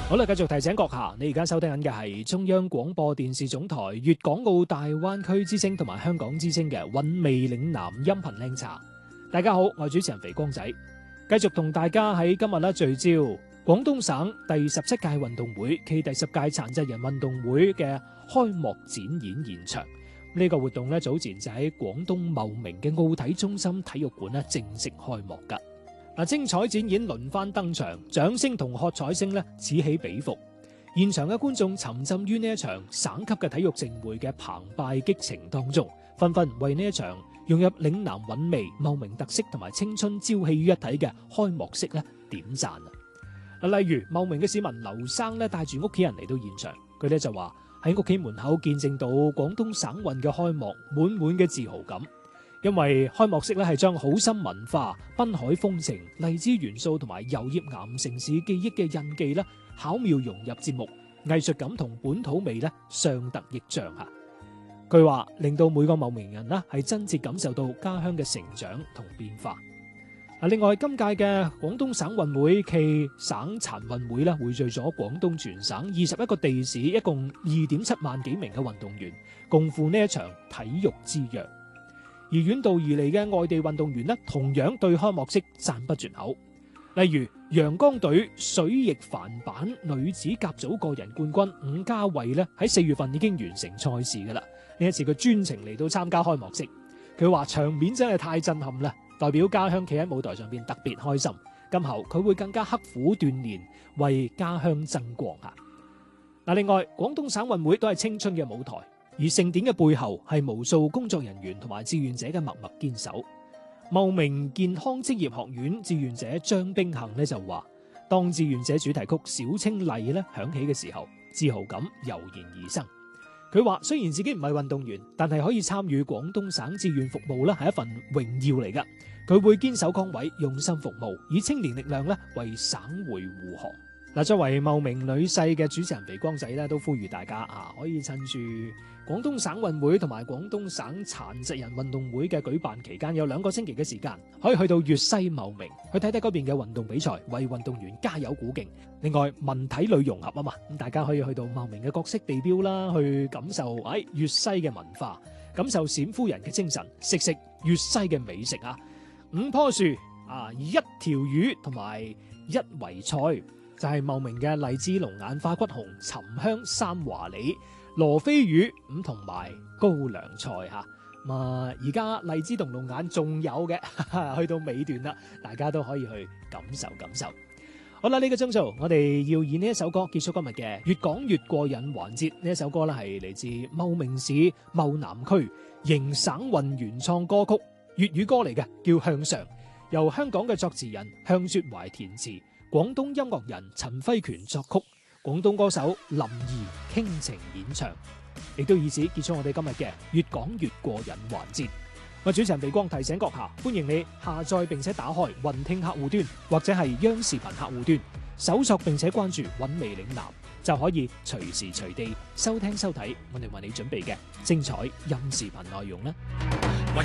好啦，繼續提醒閣下，你而家收聽緊嘅係中央廣播電視總台粵港澳大灣區之聲同埋香港之聲嘅韻味嶺南音頻靚茶。大家好，我係主持人肥光仔，繼續同大家喺今日聚焦廣東省第17屆運動會暨第10屆殘疾人運動會嘅開幕展演現場。呢個活動早前就喺廣東茂名嘅奧體中心體育館正式開幕噶。精彩展演輪番登場，掌聲同喝彩聲此起彼伏。現場嘅觀眾沉浸於呢一場省級嘅體育盛會嘅澎湃激情當中，紛紛為呢一場融入嶺南韻味、茂名特色同埋青春朝氣於一體嘅開幕式點讚。例如茂名嘅市民劉生帶住屋企人嚟到現場，佢就話喺屋企門口見證到廣東省運嘅開幕，滿滿嘅自豪感。因為開幕式係將好心文化、濱海風情、荔枝元素同埋遊業岩城市記憶嘅印記巧妙融入節目，藝術感同本土味相得益彰吓。佢話令到每個茂名人係真切感受到家鄉嘅成長同變化。另外，今屆嘅廣東省運會暨省殘運會匯聚咗廣東全省21個地市，一共2.7萬幾名嘅運動員，共赴呢一場體育之約。而遠道而嚟嘅外地運動員同樣對開幕式讚不絕口。例如陽江隊水翼帆板女子甲組個人冠軍伍家慧喺4月份已經完成賽事噶啦。呢一次佢專程嚟到參加開幕式，佢話場面真係太震撼啦，代表家鄉企喺舞台上邊特別開心。今後佢會更加刻苦鍛煉，為家鄉爭光啊！另外廣東省運會都係青春嘅舞台。而盛典嘅背後係無數工作人員同埋志願者嘅默默堅守。茂名健康職業學院志願者張冰杏就話，當志願者主題曲《小青麗》響起嘅時候，自豪感油然而生。佢話雖然自己唔係運動員，但係可以參與廣東省志願服務係一份榮耀嚟噶。佢會堅守崗位，用心服務，以青年力量為省會護航。作為茂名女婿嘅主持人肥光仔都呼籲大家可以趁住廣東省運會同埋廣東省殘疾人運動會嘅舉辦期間，有2個星期嘅時間，可以去到粵西茂名去睇睇嗰邊嘅運動比賽，為運動員加油鼓勁。另外文體旅融合啊嘛，咁大家可以去到茂名嘅各式地標啦，去感受粵西嘅文化，感受冼夫人嘅精神，食粵西嘅美食啊！5棵樹1條魚同埋1圍菜。就係茂名嘅荔枝龍眼花骨紅、沉香三華李、羅非魚咁同埋高粱菜吓。而家荔枝同龍眼仲有嘅，去到尾段啦，大家都可以去感受感受。好啦，呢個鐘數我哋要以呢一首歌結束今日嘅越講越過癮環節。呢一首歌係嚟自茂名市茂南區迎省運原創歌曲，粵語歌嚟嘅，叫《向上》，由香港嘅作詞人向雪懷填詞，廣東音樂人陳輝權作曲，廣東歌手林怡傾情演唱，亦都以此結束我哋今日嘅越講越過癮環節。我主持人肥光提醒閣下，歡迎你下載並且打開雲聽客戶端或者係央視頻客戶端，搜索並且關注韻味嶺南，就可以隨時隨地收聽收睇我哋為你準備嘅精彩音視頻內容啦。